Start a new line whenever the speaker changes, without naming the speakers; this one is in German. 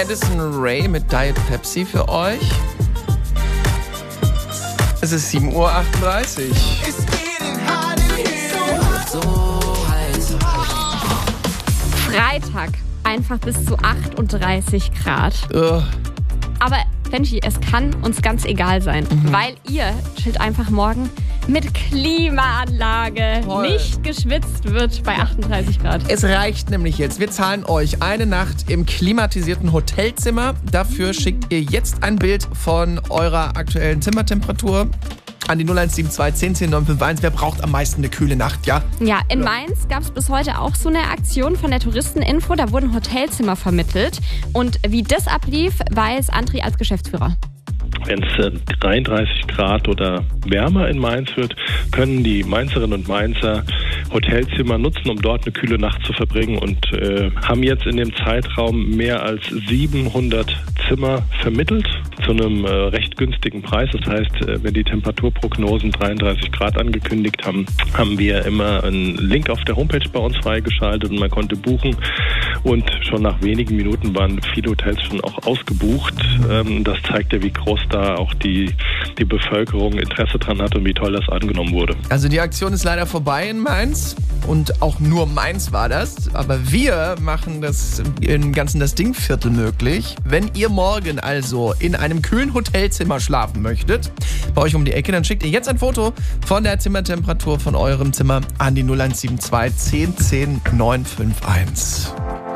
Addison Rae mit Diet Pepsi für euch. Es ist 7:38 Uhr.
Freitag, einfach bis zu 38 Grad. Aber Benji, es kann uns ganz egal sein, weil ihr chillt einfach morgen mit Klimaanlage.
Toll.
Nicht geschwitzt wird bei 38 Grad.
Es reicht nämlich jetzt. Wir zahlen euch eine Nacht im klimatisierten Hotelzimmer. Dafür schickt ihr jetzt ein Bild von eurer aktuellen Zimmertemperatur an die 0172 10 10 951. Wer braucht am meisten eine kühle Nacht, ja?
Ja, in Mainz gab es bis heute auch so eine Aktion von der Touristeninfo. Da wurden Hotelzimmer vermittelt. Und wie das ablief, weiß André als Geschäftsführer.
Wenn es 33 Grad oder wärmer in Mainz wird, können die Mainzerinnen und Mainzer Hotelzimmer nutzen, um dort eine kühle Nacht zu verbringen und haben jetzt in dem Zeitraum mehr als 700 Zimmer vermittelt zu einem recht günstigen Preis. Das heißt, wenn die Temperaturprognosen 33 Grad angekündigt haben, haben wir immer einen Link auf der Homepage bei uns freigeschaltet und man konnte buchen. Und schon nach wenigen Minuten waren viele Hotels schon auch ausgebucht. Das zeigt ja, wie groß da auch die Bevölkerung Interesse dran hat und wie toll das angenommen wurde.
Also die Aktion ist leider vorbei in Mainz und auch nur Mainz war das. Aber wir machen das im Ganzen das Dingviertel möglich. Wenn ihr morgen also in einem kühlen Hotelzimmer schlafen möchtet, bei euch um die Ecke, dann schickt ihr jetzt ein Foto von der Zimmertemperatur von eurem Zimmer an die 0172 10 10 951.